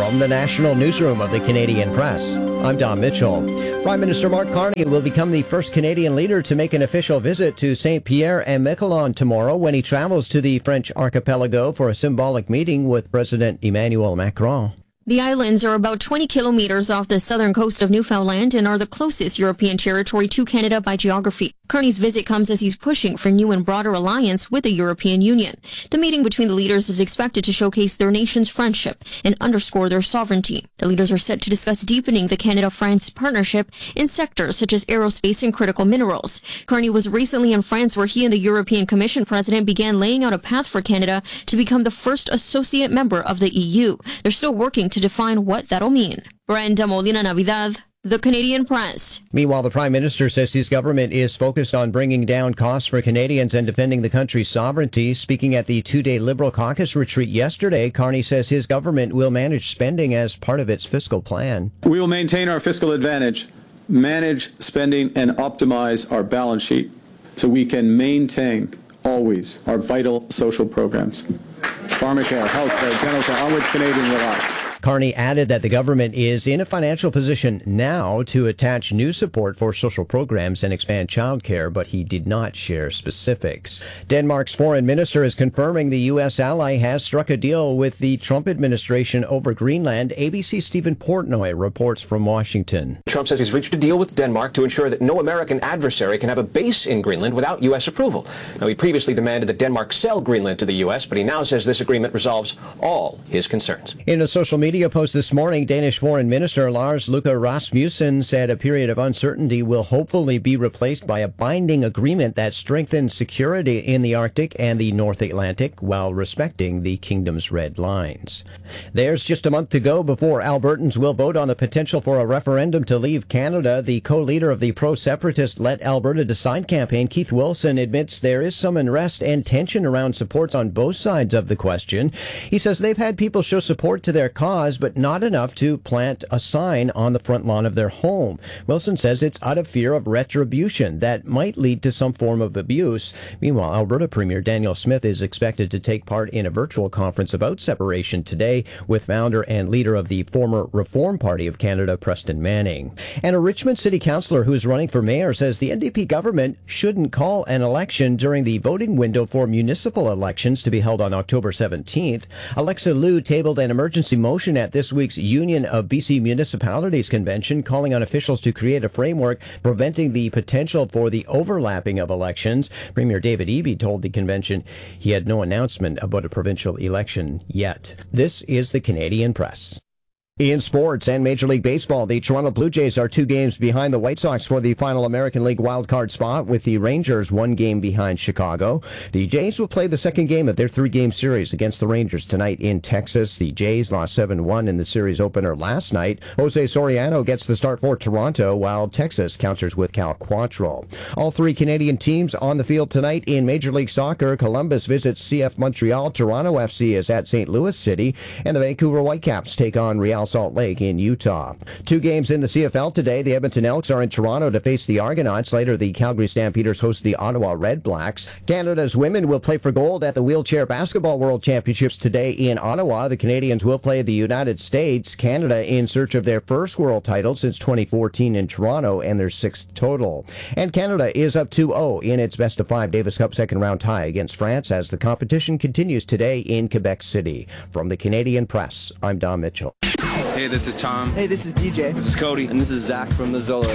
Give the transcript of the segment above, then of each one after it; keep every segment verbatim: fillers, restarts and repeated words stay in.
From the National Newsroom of the Canadian Press, I'm Don Mitchell. Prime Minister Mark Carney will become the first Canadian leader to make an official visit to Saint Pierre and Miquelon tomorrow when he travels to the French archipelago for a symbolic meeting with President Emmanuel Macron. The islands are about twenty kilometers off the southern coast of Newfoundland and are the closest European territory to Canada by geography. Carney's visit comes as he's pushing for new and broader alliance with the European Union. The meeting between the leaders is expected to showcase their nation's friendship and underscore their sovereignty. The leaders are set to discuss deepening the Canada-France partnership in sectors such as aerospace and critical minerals. Carney was recently in France where he and the European Commission president began laying out a path for Canada to become the first associate member of the E U. They're still working to define what that'll mean. Brenda Molina Navidad, The Canadian Press. Meanwhile, the Prime Minister says his government is focused on bringing down costs for Canadians and defending the country's sovereignty. Speaking at the two-day Liberal caucus retreat yesterday, Carney says his government will manage spending as part of its fiscal plan. We will maintain our fiscal advantage, manage spending, and optimize our balance sheet so we can maintain always our vital social programs. Pharmacare, healthcare, dental care, on which Canadians rely. Carney added that the government is in a financial position now to attach new support for social programs and expand childcare, but he did not share specifics. Denmark's foreign minister is confirming the U S ally has struck a deal with the Trump administration over Greenland. A B C's Stephen Portnoy reports from Washington. Trump says he's reached a deal with Denmark to ensure that no American adversary can have a base in Greenland without U S approval. Now, he previously demanded that Denmark sell Greenland to the U S, but he now says this agreement resolves all his concerns. In a social media Media post this morning, Danish Foreign Minister Lars Løkke Rasmussen said a period of uncertainty will hopefully be replaced by a binding agreement that strengthens security in the Arctic and the North Atlantic while respecting the kingdom's red lines. There's just a month to go before Albertans will vote on the potential for a referendum to leave Canada. The co-leader of the pro-separatist Let Alberta Decide campaign, Keith Wilson, admits there is some unrest and tension around supports on both sides of the question. He says they've had people show support to their cause, but not enough to plant a sign on the front lawn of their home. Wilson says it's out of fear of retribution that might lead to some form of abuse. Meanwhile, Alberta Premier Danielle Smith is expected to take part in a virtual conference about separation today with founder and leader of the former Reform Party of Canada, Preston Manning. And a Richmond City Councillor who is running for mayor says the N D P government shouldn't call an election during the voting window for municipal elections to be held on October seventeenth. Alexa Liu tabled an emergency motion at this week's Union of B C Municipalities convention, calling on officials to create a framework preventing the potential for the overlapping of elections. Premier David Eby told the convention he had no announcement about a provincial election yet. This is the Canadian Press. In sports and Major League Baseball, the Toronto Blue Jays are two games behind the White Sox for the final American League wildcard spot, with the Rangers one game behind Chicago. The Jays will play the second game of their three-game series against the Rangers tonight in Texas. The Jays lost seven one in the series opener last night. Jose Soriano gets the start for Toronto, while Texas counters with Cal Quantrill. All three Canadian teams on the field tonight in Major League Soccer. Columbus visits C F Montreal. Toronto F C is at Saint Louis City. And the Vancouver Whitecaps take on Real Salt Lake in Utah. Two games in the C F L today. The Edmonton Elks are in Toronto to face the Argonauts. Later, the Calgary Stampeders host the Ottawa Red Blacks. Canada's women will play for gold at the Wheelchair Basketball World Championships today in Ottawa. The Canadians will play the United States. Canada in search of their first world title since twenty fourteen in Toronto and their sixth total. And Canada is up two oh in its best of five Davis Cup second round tie against France as the competition continues today in Quebec City. From the Canadian Press, I'm Don Mitchell. Hey, this is Tom. Hey, this is D J. This is Cody. And this is Zach from the Zollers.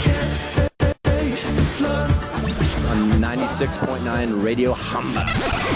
On ninety-six point nine Radio Hamba.